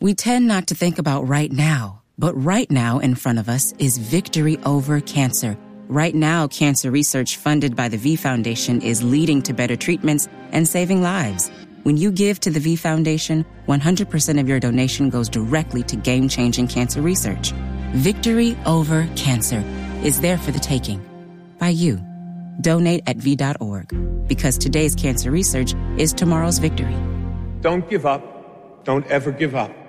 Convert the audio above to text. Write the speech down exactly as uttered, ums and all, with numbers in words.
We tend not to think about right now, but right now in front of us is victory over cancer. Right now, cancer research funded by the V Foundation is leading to better treatments and saving lives. When you give to the V Foundation, one hundred percent of your donation goes directly to game-changing cancer research. Victory over cancer is there for the taking. By you. Donate at V dot org, because today's cancer research is tomorrow's victory. Don't give up. Don't ever give up.